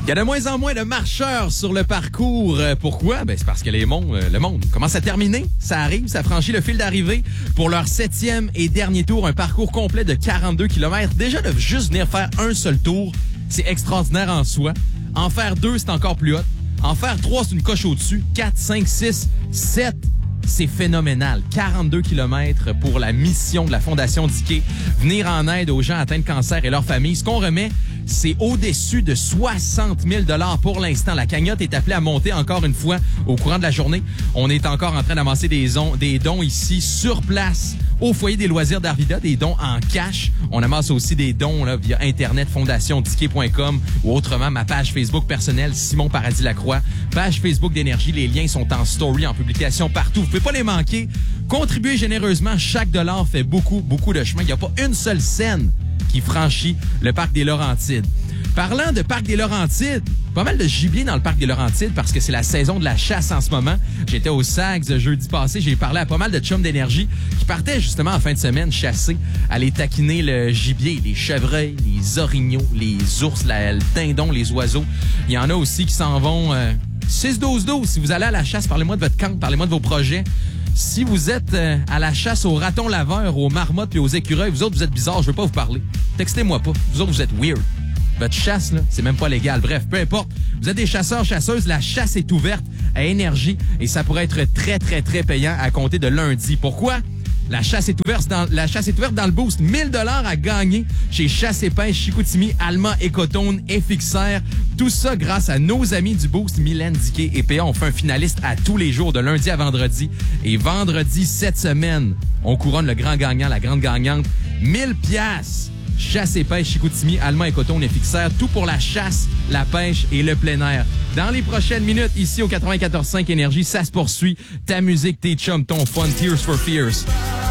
Il y a de moins en moins de marcheurs sur le parcours. Pourquoi? C'est parce que le monde commence à terminer. Ça arrive, ça franchit le fil d'arrivée pour leur 7e et dernier tour. Un parcours complet de 42 km. Déjà, de juste venir faire un seul tour, c'est extraordinaire en soi. En faire 2, c'est encore plus hot. En faire 3, c'est une coche au-dessus. 4, 5, 6, 7... c'est phénoménal. 42 km pour la mission de la Fondation Diké. Venir en aide aux gens atteints de cancer et leurs familles. Ce qu'on remet, c'est au-dessus de 60 000 $ pour l'instant. La cagnotte est appelée à monter encore une fois au courant de la journée. On est encore en train d'amasser des dons ici sur place au foyer des loisirs d'Arvida, des dons en cash. On amasse aussi des dons là, via Internet, fondationdiké.com ou autrement ma page Facebook personnelle, Simon Paradis-Lacroix. Page Facebook d'Énergie, les liens sont en story, en publication partout. Vous pouvez pas les manquer. Contribuez généreusement. Chaque dollar fait beaucoup, beaucoup de chemin. Il n'y a pas une seule scène qui franchit le parc des Laurentides. Parlant de parc des Laurentides, pas mal de gibier dans le parc des Laurentides parce que c'est la saison de la chasse en ce moment. J'étais au SAGS jeudi passé, j'ai parlé à pas mal de chums d'énergie qui partaient justement en fin de semaine chasser, aller taquiner le gibier, les chevreuils, les orignaux, les ours, le dindon, les oiseaux. Il y en a aussi qui s'en vont 6-12-12. Si vous allez à la chasse, parlez-moi de votre camp, parlez-moi de vos projets. Si vous êtes à la chasse aux ratons laveurs, aux marmottes et aux écureuils, vous autres, vous êtes bizarres, je veux pas vous parler. Textez-moi pas. Vous autres, vous êtes weird. Votre chasse, là, c'est même pas légal. Bref, peu importe. Vous êtes des chasseurs, chasseuses, la chasse est ouverte à Énergie et ça pourrait être très, très, très payant à compter de lundi. Pourquoi? La chasse est ouverte dans le boost. 1 000 $ à gagner chez Chasse et Pêche, Chicoutimi, Alma, Écotone et Fixer. Tout ça grâce à nos amis du boost, Mylène, Diké et PA. On fait un finaliste à tous les jours de lundi à vendredi. Et vendredi, cette semaine, on couronne le grand gagnant, la grande gagnante. 1000 $. Chasse et Pêche, Chicoutimi, Alma, Écotone et Fixer. Tout pour la chasse, la pêche et le plein air. Dans les prochaines minutes, ici au 94.5 Énergie, ça se poursuit. Ta musique, tes chums, ton fun, Tears for Fears.